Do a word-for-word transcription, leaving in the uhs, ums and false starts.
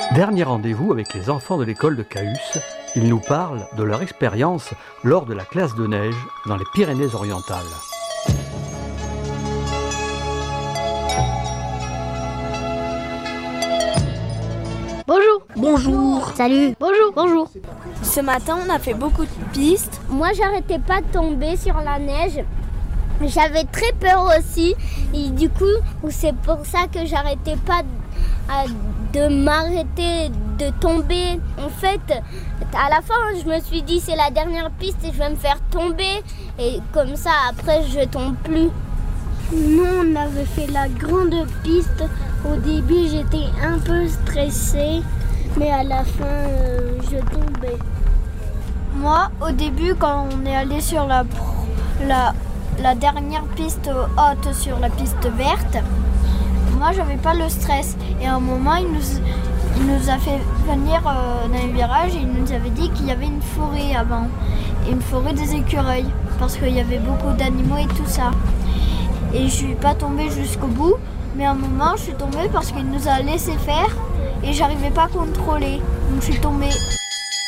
Dernier rendez-vous avec les enfants de l'école de Cahus. Ils nous parlent de leur expérience lors de la classe de neige dans les Pyrénées-Orientales. Bonjour. Bonjour. Salut. Bonjour. Bonjour. Ce matin, on a fait beaucoup de pistes. Moi, j'arrêtais pas de tomber sur la neige. J'avais très peur aussi. Et du coup, c'est pour ça que j'arrêtais pas de, de m'arrêter de tomber. En fait, à la fin, je me suis dit c'est la dernière piste et je vais me faire tomber. Et comme ça, après, je tombe plus. Nous, on avait fait la grande piste. Au début, j'étais un peu stressée, mais à la fin, euh, je tombais. Moi, au début, quand on est allé sur la, la, la dernière piste haute sur la piste verte, moi, j'avais pas le stress. Et à un moment, il nous, il nous a fait venir euh, dans les virages et il nous avait dit qu'il y avait une forêt avant. Et une forêt des écureuils, parce qu'il y avait beaucoup d'animaux et tout ça. Et je suis pas tombée jusqu'au bout, mais à un moment je suis tombée parce qu'il nous a laissé faire et j'arrivais pas à contrôler. Donc je suis tombée.